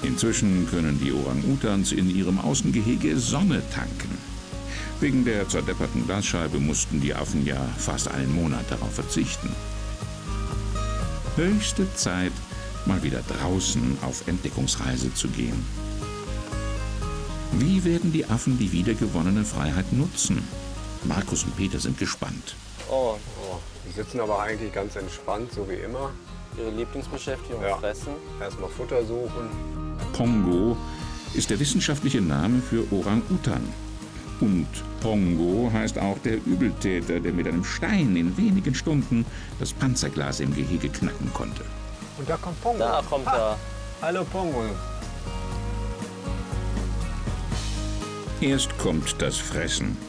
Inzwischen können die Orang-Utans in ihrem Außengehege Sonne tanken. Wegen der zerdepperten Glasscheibe mussten die Affen ja fast einen Monat darauf verzichten. Höchste Zeit, mal wieder draußen auf Entdeckungsreise zu gehen. Wie werden die Affen die wiedergewonnene Freiheit nutzen? Markus und Peter sind gespannt. Oh, Die sitzen aber eigentlich ganz entspannt, so wie immer. ihre Lieblingsbeschäftigung, Ja. fressen. Erstmal Futter suchen. Pongo ist der wissenschaftliche Name für Orang-Utan. Und Pongo heißt auch der Übeltäter, der mit einem Stein in wenigen Stunden das Panzerglas im Gehege knacken konnte. Und da kommt Pongo. Da kommt er. Hallo Pongo. Erst kommt das Fressen.